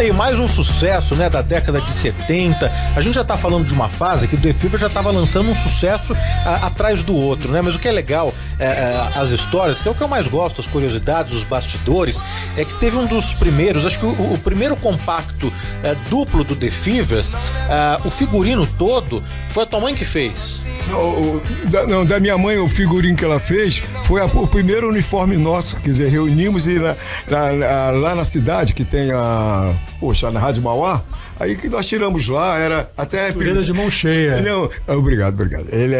aí, mais um sucesso, né, da década de 70. A gente já tá falando de uma fase que o The Fever já tava lançando um sucesso atrás do outro, né? Mas o que é legal, as histórias, que é o que eu mais gosto, as curiosidades, os bastidores, é que teve um dos primeiros, acho que o primeiro compacto duplo do The Fevers, o figurino todo, foi a tua mãe que fez. Não, da minha mãe, o figurino que ela fez foi o primeiro uniforme nosso, quer dizer, reunimos e lá na cidade que tem na Rádio Mauá, aí que nós tiramos lá, era até... Pereira de mão cheia. Não, obrigado. Ele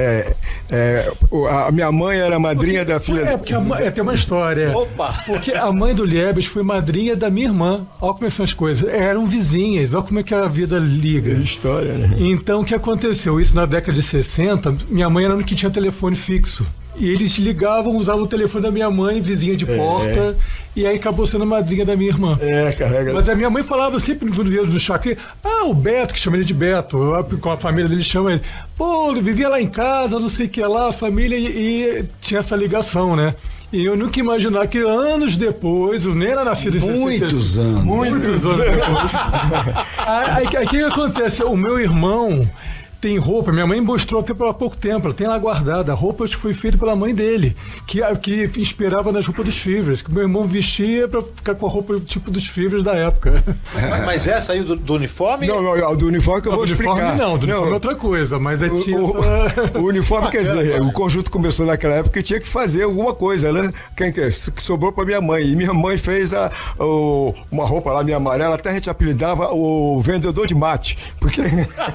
a minha mãe era madrinha da filha... Porque tem uma história. Opa! Porque a mãe do Liebes foi madrinha da minha irmã. Olha como são as coisas. Eram vizinhas, olha como é que a vida liga. História, né? Então, o que aconteceu? Isso na década de 60, minha mãe era no que tinha telefone fixo. E eles ligavam, usavam o telefone da minha mãe, vizinha de porta, e aí acabou sendo madrinha da minha irmã. Carrega. Mas a minha mãe falava sempre no chacre, o Beto, que chama ele de Beto, com a família dele chama ele, ele vivia lá em casa, não sei o que lá, a família, e tinha essa ligação, né? E eu nunca ia imaginar que anos depois, eu nem era nascido em 60. Muitos anos depois. Aí o que acontece? O meu irmão tem roupa, minha mãe mostrou até há pouco tempo, ela tem lá guardada, a roupa que foi feita pela mãe dele, que inspirava nas roupas dos Fevers, que meu irmão vestia pra ficar com a roupa tipo dos Fevers da época. Mas essa aí do uniforme? Não, do uniforme que eu vou explicar. Do uniforme é outra coisa, mas o uniforme, quer dizer, o conjunto começou naquela época e tinha que fazer alguma coisa, né? Que sobrou pra minha mãe, e minha mãe fez uma roupa lá, minha amarela, até a gente apelidava o vendedor de mate, porque...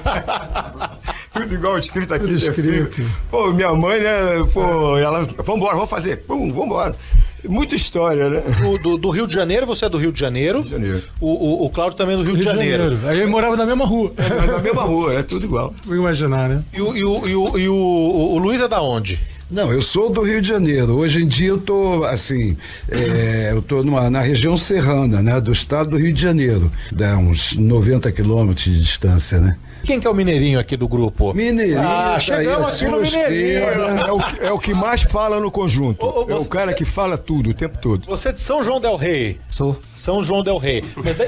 Tudo igual escrito aqui. Tudo escrito. Minha mãe, né? Ela... vamos fazer. Vambora. Muita história, né? Do Rio de Janeiro, você é do Rio de Janeiro. Rio de Janeiro. O Cláudio também é do Rio de Janeiro. Aí ele morava na mesma rua. Na mesma rua, é tudo igual. Vou imaginar, né? E o Luiz é da onde? Não, eu sou do Rio de Janeiro. Hoje em dia eu tô, assim, eu tô na região serrana, né, do estado do Rio de Janeiro. Dá uns 90 quilômetros de distância, né? Quem que é o mineirinho aqui do grupo? Mineirinho. Chegamos aqui no mineirinho. É o que mais fala no conjunto. É o cara que fala tudo, o tempo todo. Você é de São João del Rei? Sou. São João del Rei.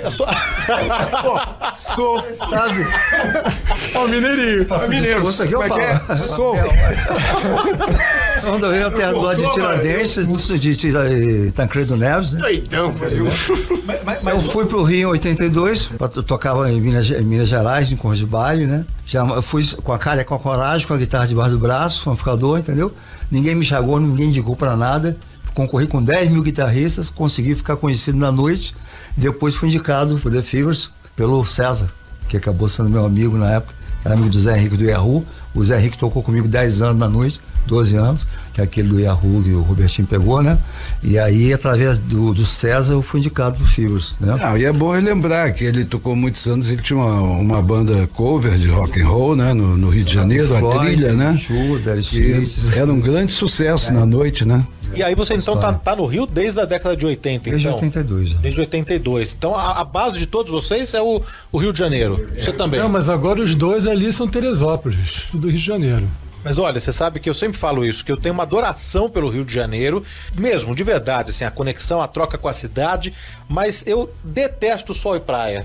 Sou. Sabe? Mineirinho. Mineiro. Isso aqui eu falo. Sou. Quando eu até do lado de Tiradentes, de Tancredo Neves, né? Mas Eu fui pro Rio em 82, eu tocava em Minas Gerais, em Corres de Baile, né? Já fui com a cara e com a coragem, com a guitarra debaixo do braço, com o amplificador, entendeu? Ninguém me chagou, ninguém indicou pra nada. Concorri com 10 mil guitarristas, consegui ficar conhecido na noite. Depois fui indicado por The Fevers pelo César, que acabou sendo meu amigo na época. Era amigo do Zé Henrique do Yahoo. O Zé Henrique tocou comigo 10 anos na noite, 12 anos, que é aquele do Yahoo que o Robertinho pegou, né? E aí, através do César, eu fui indicado pro Fevers, né? E é bom relembrar que ele tocou muitos anos, ele tinha uma banda cover de rock and roll, né? No Rio de Janeiro, a Trilha, né? Era um grande sucesso na noite, né? E aí você então tá no Rio desde a década de 80, Desde então? 82. Desde 82. Então a base de todos vocês é o Rio de Janeiro. Você também. Não, mas agora os dois ali são Teresópolis, do Rio de Janeiro. Mas olha, você sabe que eu sempre falo isso, que eu tenho uma adoração pelo Rio de Janeiro, mesmo, de verdade, assim, a conexão, a troca com a cidade, mas eu detesto sol e praia.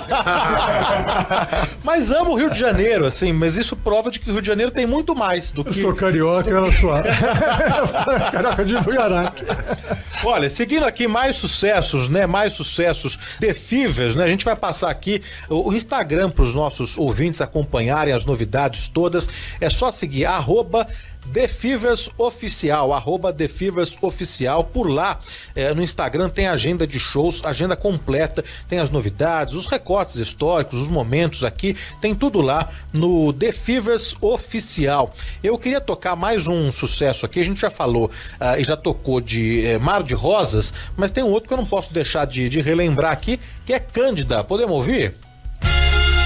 Mas amo o Rio de Janeiro, assim, mas isso prova de que o Rio de Janeiro tem muito mais do que... Eu sou carioca, ela sua. Carioca de Buiaraque. Olha, seguindo aqui mais sucessos, né? Mais sucessos The Fevers, né? A gente vai passar aqui o Instagram para os nossos ouvintes acompanharem as novidades todas. É só seguir @The Fevers Oficial, @The Fevers Oficial. Por lá, no Instagram tem agenda de shows, agenda completa, tem as novidades, os recortes históricos, os momentos aqui, tem tudo lá no The Fevers Oficial. Eu queria tocar mais um sucesso aqui, a gente já falou e já tocou de Mar de Rosas, mas tem um outro que eu não posso deixar de relembrar aqui, que é Cândida. Podemos ouvir?